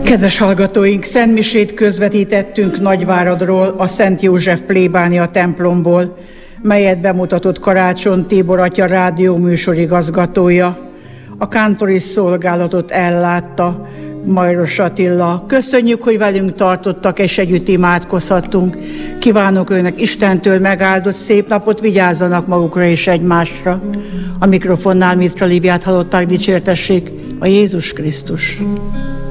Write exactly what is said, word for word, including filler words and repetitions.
Kedves hallgatóink, szentmisét közvetítettünk Nagyváradról, a Szent József plébánia templomból, melyet bemutatott Karácsony Tibor atya rádióműsor igazgatója. A kántori szolgálatot ellátta Majros Attila. Köszönjük, hogy velünk tartottak, és együtt imádkozhattunk. Kívánok önnek Istentől megáldott szép napot, vigyázzanak magukra és egymásra. A mikrofonnál Mitra Líviát hallották, dicsértessék a Jézus Krisztus.